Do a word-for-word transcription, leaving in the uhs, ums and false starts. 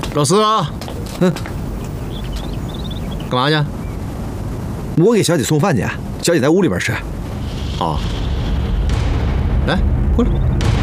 老师啊， 嗯， 干嘛去？ 我给小姐送饭去，小姐在屋里边吃。 哦，来，过来。